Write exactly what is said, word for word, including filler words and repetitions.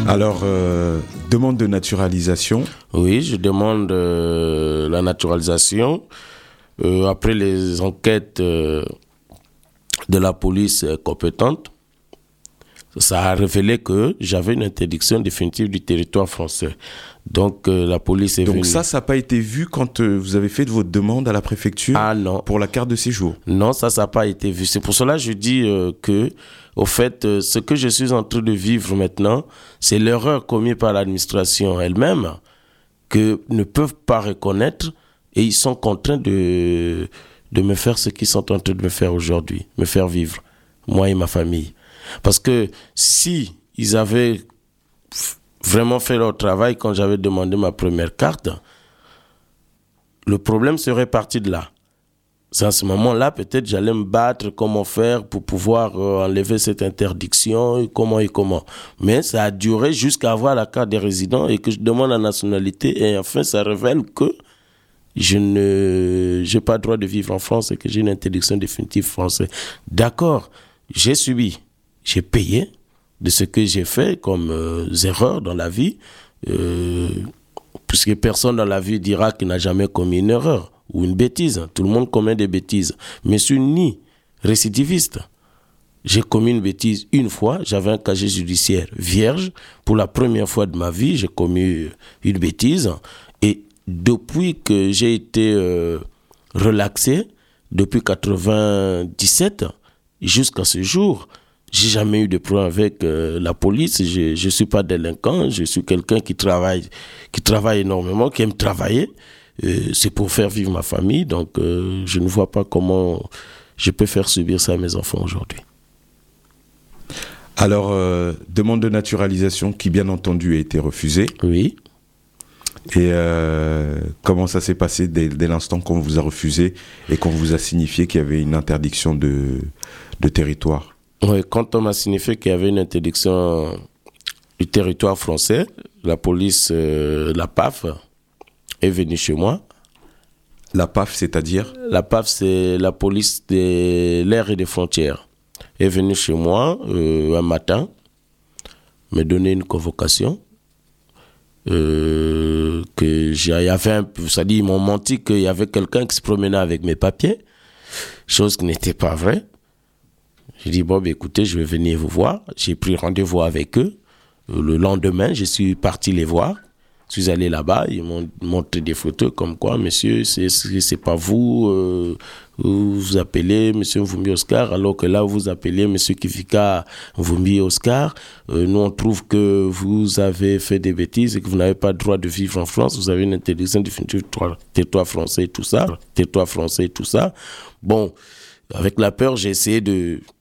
Alors, euh, demande de naturalisation. Oui, je demande euh, la naturalisation. Euh, après les enquêtes euh, de la police euh, compétente, ça a révélé que j'avais une interdiction définitive du territoire français. Donc, euh, la police est Donc venue. ça, ça n'a pas été vu quand euh, vous avez fait votre demande à la préfecture ah, non. pour la carte de séjour? Non, ça, ça n'a pas été vu. C'est pour cela que je dis euh, que, au fait, euh, ce que je suis en train de vivre maintenant, c'est l'erreur commise par l'administration elle-même que ne peuvent pas reconnaître et ils sont contraints de, de me faire ce qu'ils sont en train de me faire aujourd'hui, me faire vivre, moi et ma famille. Parce que si ils avaient vraiment fait leur travail quand j'avais demandé ma première carte, le problème serait parti de là. C'est à ce moment-là, peut-être, j'allais me battre, comment faire pour pouvoir euh, enlever cette interdiction, et comment et comment. Mais ça a duré jusqu'à avoir la carte des résidents et que je demande la nationalité. Et enfin, ça révèle que je ne, j'ai pas le droit de vivre en France et que j'ai une interdiction définitive française. D'accord, j'ai subi, j'ai payé de ce que j'ai fait comme euh, erreur dans la vie, euh, puisque personne dans la vie dira qu'il n'a jamais commis une erreur ou une bêtise. Tout le monde commet des bêtises. Mais je suis ni récidiviste. J'ai commis une bêtise une fois, j'avais un casier judiciaire vierge. Pour la première fois de ma vie, j'ai commis une bêtise. Et depuis que j'ai été euh, relaxé, depuis quatre-vingt-dix-sept, jusqu'à ce jour, j'ai jamais eu de problème avec euh, la police. Je ne suis pas délinquant, je suis quelqu'un qui travaille, qui travaille énormément, qui aime travailler. Euh, c'est pour faire vivre ma famille, donc euh, je ne vois pas comment je peux faire subir ça à mes enfants aujourd'hui. Alors, euh, demande de naturalisation qui, bien entendu, a été refusée. Oui. Et euh, comment ça s'est passé dès, dès l'instant qu'on vous a refusé et qu'on vous a signifié qu'il y avait une interdiction de, de territoire? Oui, quand on m'a signifié qu'il y avait une interdiction du territoire français, la police, euh, la P A F, est venue chez moi. La P A F, c'est-à-dire? La P A F, c'est la police de l'air et des frontières. Est venue chez moi euh, un matin, me donner une convocation. Euh, que j'ai, y avait un, ça dit, ils m'ont menti qu'il y avait quelqu'un qui se promenait avec mes papiers, chose qui n'était pas vraie. J'ai dit, bon, bah, écoutez, je vais venir vous voir. J'ai pris rendez-vous avec eux. Le lendemain, je suis parti les voir. Je suis allé là-bas, ils m'ont montré des photos comme quoi, monsieur, c'est, c'est, c'est pas vous, euh, vous vous appelez monsieur Mvumbi Oscar, alors que là, vous appelez monsieur Kivika Mvumbi Oscar. Euh, nous, on trouve que vous avez fait des bêtises et que vous n'avez pas le droit de vivre en France. Vous avez une interdiction définitive du territoire français et tout ça, territoire français et tout ça. Bon, avec la peur, j'ai essayé de